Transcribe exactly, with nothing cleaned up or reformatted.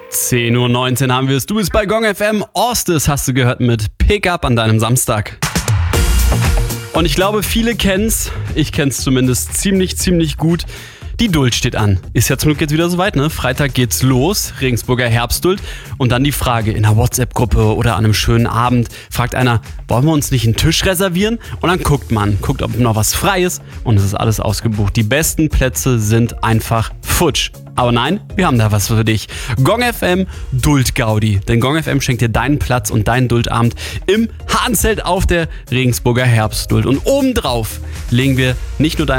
zehn Uhr neunzehn haben wir es. Du bist bei Gong F M. Orstes hast du gehört mit Pickup an deinem Samstag. Und ich glaube, viele kennen's. Ich kenn's zumindest ziemlich, ziemlich gut. Die Duld steht an. Ist ja zum Glück jetzt wieder soweit, ne? Freitag geht's los, Regensburger Herbstduld. Und dann die Frage in einer WhatsApp-Gruppe oder an einem schönen Abend, fragt einer, wollen wir uns nicht einen Tisch reservieren? Und dann guckt man, guckt, ob noch was frei ist und es ist alles ausgebucht. Die besten Plätze sind einfach futsch. Aber nein, wir haben da was für dich. Gong F M Duld Gaudi. Denn Gong F M schenkt dir deinen Platz und deinen Duldabend im Hahnzelt auf der Regensburger Herbstduld. Und obendrauf legen wir nicht nur dein